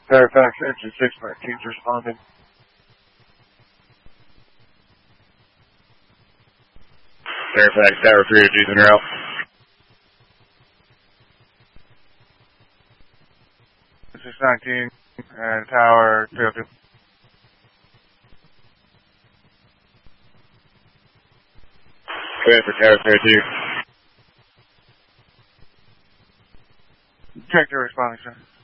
Fairfax, engine 619's responding. Fairfax, Tower 3 to G's en route. Six 19 and Tower 302. Good for Tower 302. Check your responding, sir.